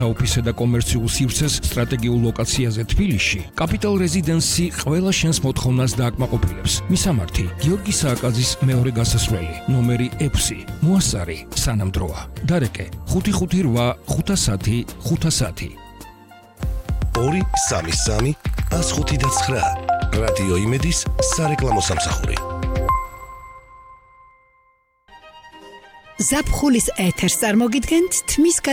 ოფისსა და კომერციულ სივრცეს სტრატეგიულ ლოკაციაზე თბილისში, Capital Residency ყველა შენს მოთხოვნას დააკმაყოფილებს. მისამართი: გიორგი სააკაძის მეორე გასასვლელი, ნომერი 6, მოასწარი, სანამ დროა. დარეკე: 558 510 510. 233 159. რადიო იმედის სარეკლამო სამსახური. ზაფხულის ეთერს წარმოგიდგენთ თმის